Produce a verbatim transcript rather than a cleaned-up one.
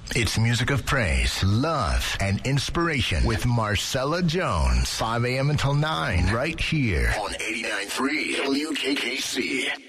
It's music of praise, love, and inspiration with Marcella Jones. five a.m. until nine, right here on eighty-nine point three W K K C.